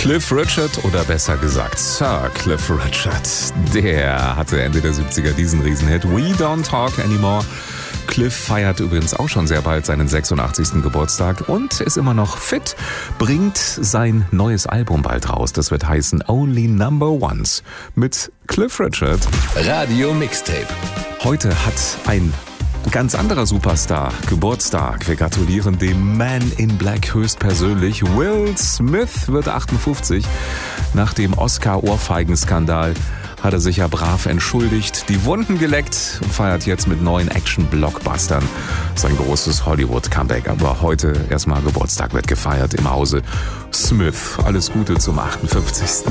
Cliff Richard oder besser gesagt Sir Cliff Richard, der hatte Ende der 70er diesen Riesenhit We Don't Talk Anymore. Cliff feiert übrigens auch schon sehr bald seinen 86. Geburtstag und ist immer noch fit, bringt sein neues Album bald raus. Das wird heißen Only Number Ones mit Cliff Richard. Radio Mixtape. Heute hat ein ganz anderer Superstar Geburtstag. Wir gratulieren dem Man in Black höchstpersönlich. Will Smith wird 58. Nach dem Oscar-Ohrfeigen-Skandal hat er sich ja brav entschuldigt, die Wunden geleckt und feiert jetzt mit neuen Action-Blockbustern sein großes Hollywood-Comeback. Aber heute erstmal Geburtstag wird gefeiert im Hause Smith. Alles Gute zum 58.